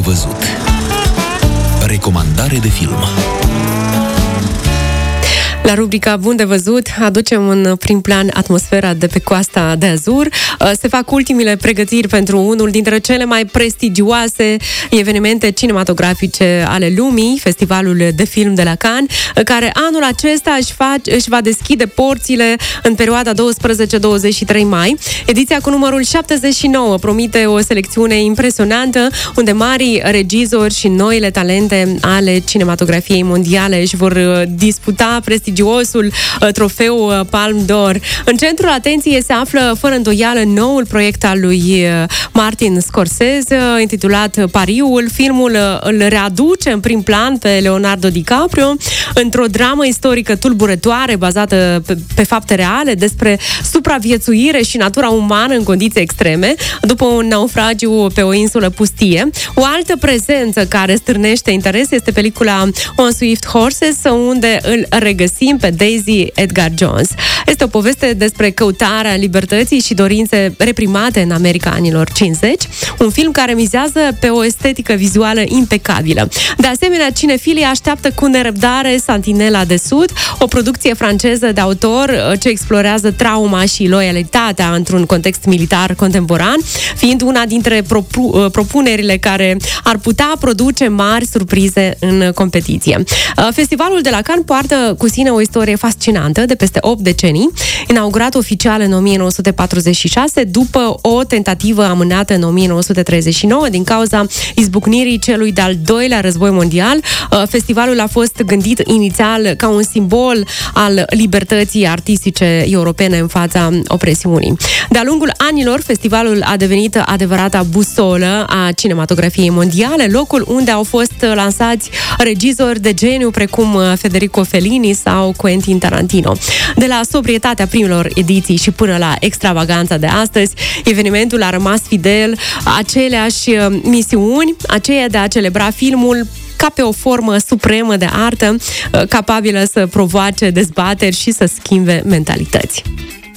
văzut. Recomandare de film. La rubrica Bun de văzut aducem în prim plan atmosfera de pe Coasta de Azur. Se fac ultimele pregătiri pentru unul dintre cele mai prestigioase evenimente cinematografice ale lumii, Festivalul de Film de la Cannes, care anul acesta își va deschide porțile în perioada 12-23 mai. Ediția cu numărul 79 promite o selecțiune impresionantă, unde mari regizori și noile talente ale cinematografiei mondiale își vor disputa prestigiosul trofeu Palme d'Or. În centrul atenției se află fără îndoială noul proiect al lui Martin Scorsese, intitulat Pariul. Filmul îl readuce în prim plan pe Leonardo DiCaprio într-o dramă istorică tulburătoare bazată pe fapte reale despre supraviețuire și natura umană în condiții extreme după un naufragiu pe o insulă pustie. O altă prezență care stârnește interes este pelicula On Swift Horses, unde îl regăsim pe Daisy Edgar Jones. Este o poveste despre căutarea libertății și dorințe reprimate în America anilor 50, un film care mizează pe o estetică vizuală impecabilă. De asemenea, cinefilii așteaptă cu nerăbdare Sentinela de Sud, o producție franceză de autor ce explorează trauma și loialitatea într-un context militar contemporan, fiind una dintre propunerile care ar putea produce mari surprize în competiție. Festivalul de la Cannes poartă cu sine o istorie fascinantă de peste 8 decenii, inaugurat oficial în 1946, după o tentativă amânată în 1939 din cauza izbucnirii celui de-al doilea război mondial. Festivalul a fost gândit inițial ca un simbol al libertății artistice europene în fața opresiunii. De-a lungul anilor, festivalul a devenit adevărata busolă a cinematografiei mondiale, locul unde au fost lansați regizori de geniu precum Federico Fellini sau Quentin Tarantino. De la sobrietatea primelor ediții și până la extravaganța de astăzi, evenimentul a rămas fidel aceleași misiuni, aceea de a celebra filmul ca pe o formă supremă de artă, capabilă să provoace dezbateri și să schimbe mentalități.